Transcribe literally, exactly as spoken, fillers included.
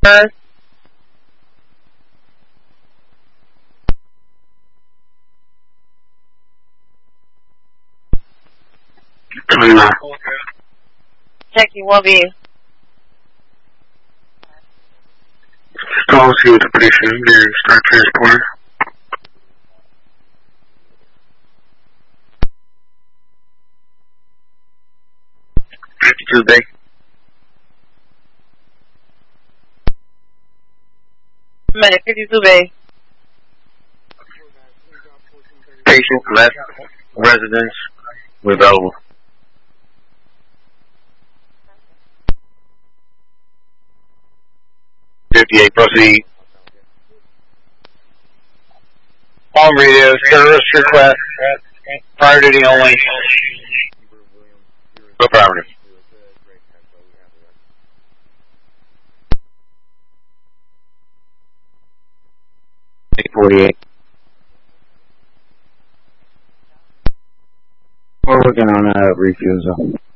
Uh, No. checking one B. Call see what the police is doing. Start transporting. fifty-two Bay. Medic fifty-two Bay. Patient left residence with over. fifty-eight, proceed. On radio, service request. Prior duty only. Affirmative. eight forty-eight. We're working on a refusal.